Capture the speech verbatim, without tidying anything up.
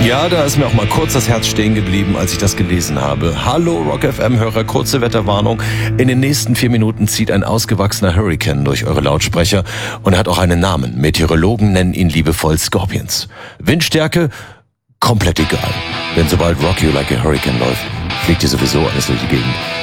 Ja, da ist mir auch mal kurz das Herz stehen geblieben, als ich das gelesen habe. Hallo Rock F M-Hörer, kurze Wetterwarnung. In den nächsten vier Minuten zieht ein ausgewachsener Hurricane durch eure Lautsprecher und er hat auch einen Namen. Meteorologen nennen ihn liebevoll Scorpions. Windstärke? Komplett egal. Denn sobald Rock You Like a Hurricane läuft, fliegt ihr sowieso alles durch die Gegend.